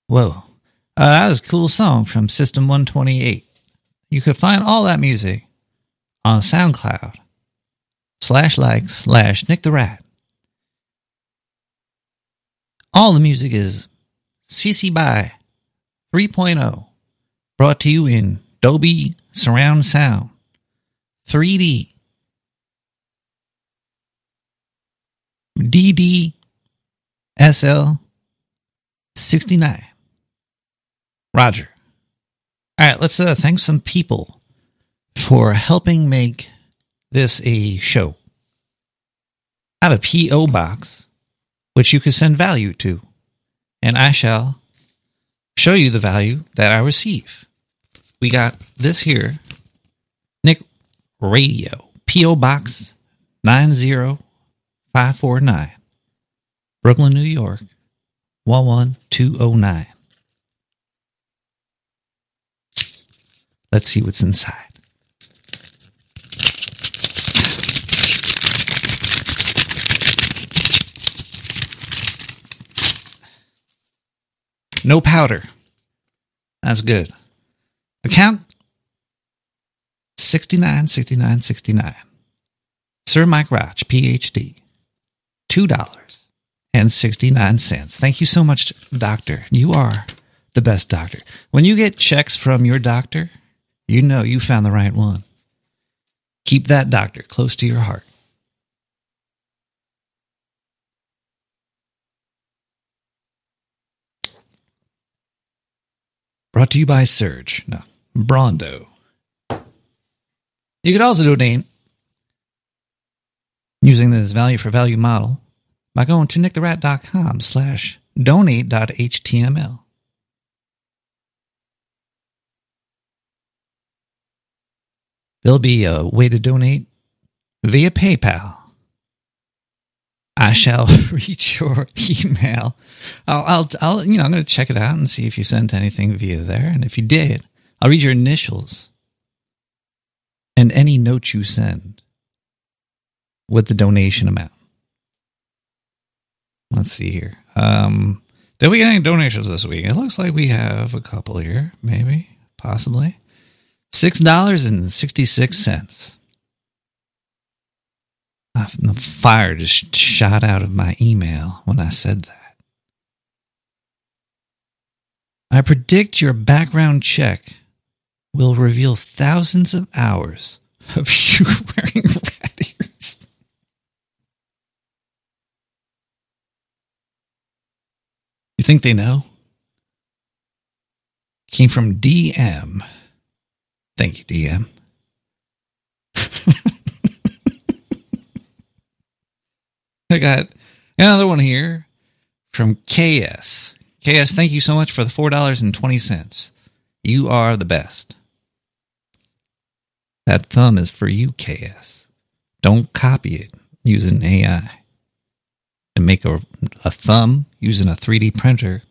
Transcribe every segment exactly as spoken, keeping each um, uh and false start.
Whoa. Uh, that was a cool song from System one twenty-eight. You could find all that music on SoundCloud slash like slash Nick the Rat. All the music is C C by three point oh, brought to you in Dolby Surround Sound, three D, D D S L sixty-nine. Roger. All right, let's uh, thank some people for helping make this a show. I have a P O box, which you can send value to, and I shall show you the value that I receive. We got this here, Nick Radio, P O Box nine zero five four nine, Brooklyn, New York, one one two oh nine. Let's see what's inside. No powder. That's good. Account sixty-nine sixty-nine sixty-nine. Sir Mike Roch, P H D. two dollars and sixty-nine cents. Thank you so much, doctor. You are the best doctor. When you get checks from your doctor, you know you found the right one. Keep that doctor close to your heart. Brought to you by Surge. No, Brondo. You could also donate using this value for value model by going to nicktherat.com slash donate.html. There'll be a way to donate via PayPal. I shall read your email. I'll, I'll, I'll, you know, I'm going to check it out and see if you sent anything via there. And if you did, I'll read your initials and any note you send with the donation amount. Let's see here. Um, did we get any donations this week? It looks like we have a couple here, maybe, possibly. six dollars and sixty-six cents. The fire just shot out of my email when I said that. I predict your background check will reveal thousands of hours of you wearing rat ears. You think they know? Came from D M. Thank you, D M. I got another one here from K S. K S, thank you so much for the four dollars and twenty cents. You are the best. That thumb is for you, K S. Don't copy it using A I. And make a, a thumb using a three D printer.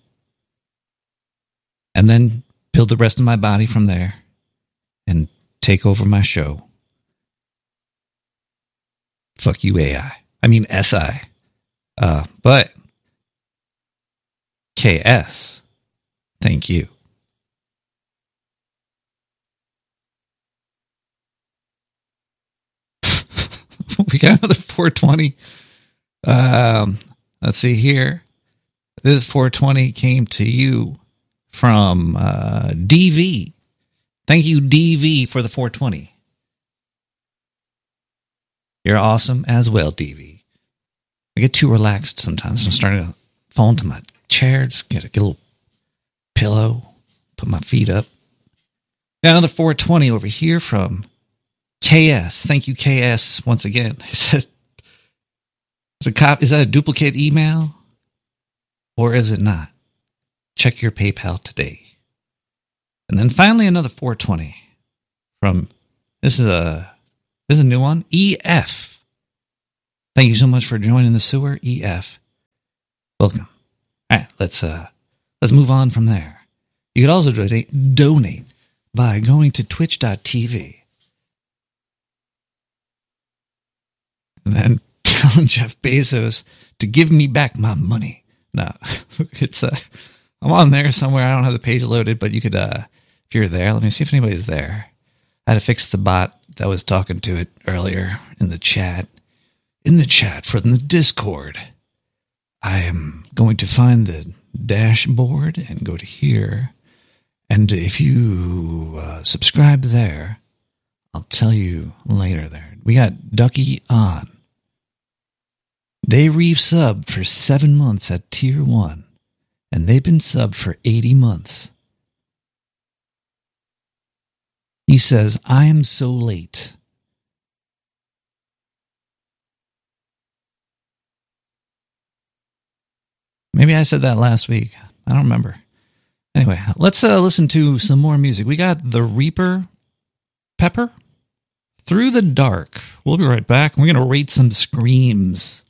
And then build the rest of my body from there. And take over my show. Fuck you, A I. I mean, S I. Uh, but K S, thank you. We got another four twenty. Um, let's see here. This four twenty came to you from uh, D V. Thank you, D V, for the four twenty. You're awesome as well, D V. I get too relaxed sometimes. I'm starting to fall into my chair. Just get a, get a little pillow, put my feet up. Got another four twenty over here from K S. Thank you, K S, once again. It says, is, a cop, is that a duplicate email? Or is it not? Check your PayPal today. And then finally another four twenty from, this is a, this is a new one, E F. Thank you so much for joining the sewer, E F. Welcome. All right, let's uh, let's move on from there. You could also donate, donate by going to twitch dot t v and then telling Jeff Bezos to give me back my money. No, it's uh, I'm on there somewhere. I don't have the page loaded, but you could, uh, if you're there, let me see if anybody's there. I had to fix the bot that was talking to it earlier in the chat. In the chat from the Discord. I am going to find the dashboard and go to here. And if you uh, subscribe there, I'll tell you later there. We got Ducky on. They re-subbed for seven months at tier one. And they've been subbed for eighty months. He says, I am so late. Maybe I said that last week. I don't remember. Anyway, let's uh, listen to some more music. We got The Reaper Pepper, Through the Dark. We'll be right back. We're going to rate some screams.